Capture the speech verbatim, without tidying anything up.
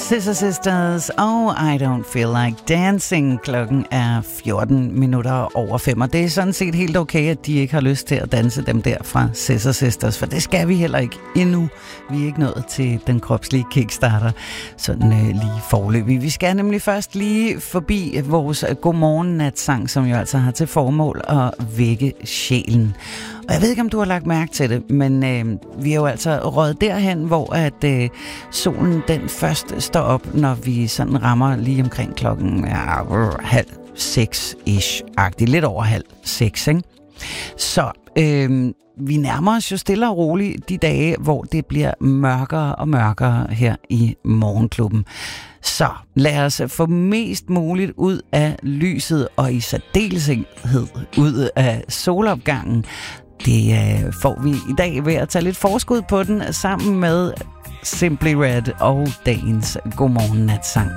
Scissor Sisters og I Don't Feel Like Dancing. Klokken er fjorten minutter over fem, og det er sådan set helt okay, at de ikke har lyst til at danse dem der fra Scissor Sisters, for det skal vi heller ikke endnu. Vi er ikke nået til den kropslige kickstarter, sådan øh, lige forløbig. Vi skal nemlig først lige forbi vores godmorgen-natsang, som jo altså har til formål at vække sjælen. Og jeg ved ikke, om du har lagt mærke til det, men øh, vi er jo altså røget derhen, hvor at øh, solen den først står op, når vi sådan rammer lige omkring klokken ja, halv seks-ish-agtigt. Lidt over halv seks, ikke? Så øh, vi nærmer os jo stille og roligt de dage, hvor det bliver mørkere og mørkere her i Morgenklubben. Så lad os få mest muligt ud af lyset, og i særdeleshed ud af solopgangen. Det øh, får vi i dag ved at tage lidt forskud på den sammen med Simply Red og dagens godmorgen natsang.